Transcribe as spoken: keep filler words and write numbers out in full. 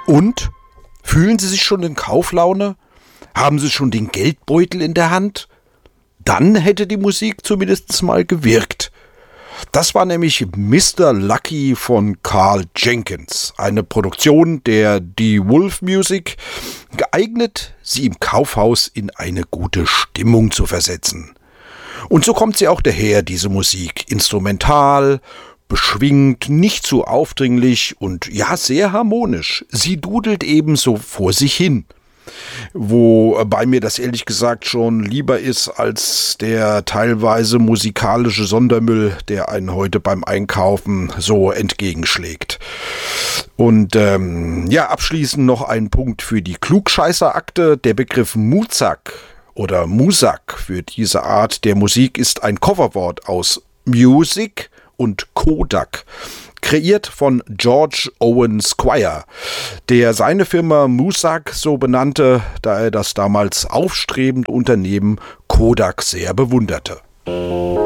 Und? Fühlen Sie sich schon in Kauflaune? Haben Sie schon den Geldbeutel in der Hand? Dann hätte die Musik zumindest mal gewirkt. Das war nämlich Mister Lucky von Carl Jenkins, eine Produktion der Die Wolf Music, geeignet, sie im Kaufhaus in eine gute Stimmung zu versetzen. Und so kommt sie auch daher, diese Musik, instrumental, beschwingt, nicht zu aufdringlich und ja, sehr harmonisch. Sie dudelt ebenso vor sich hin. Wobei mir das ehrlich gesagt schon lieber ist als der teilweise musikalische Sondermüll, der einen heute beim Einkaufen so entgegenschlägt. Und ähm, ja, abschließend noch ein Punkt für die Klugscheißerakte. Der Begriff Muzak oder Musak für diese Art der Musik ist ein Kofferwort aus Music und Kodak, kreiert von George Owen Squire, der seine Firma Muzak so benannte, da er das damals aufstrebende Unternehmen Kodak sehr bewunderte.